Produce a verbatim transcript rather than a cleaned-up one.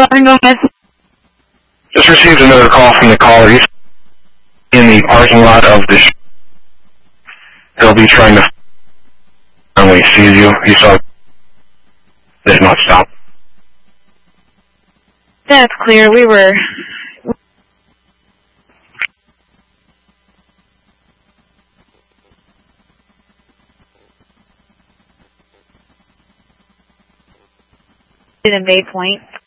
Nothing, go ahead. Just received another call from the caller. He's in the parking lot of the sh- He'll be trying to when he sees you. He saw did not stop. That's clear. We were... in Bay Point.